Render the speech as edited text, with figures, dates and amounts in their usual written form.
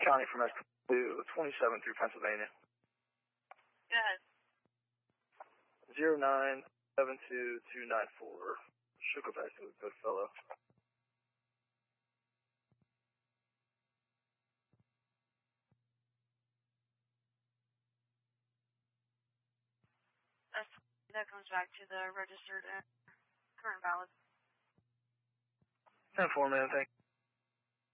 County from S27 through Pennsylvania. Go ahead. 0972294. Should go back to a good fellow. That comes back to the registered and current valid. 10-4, man. Thank you.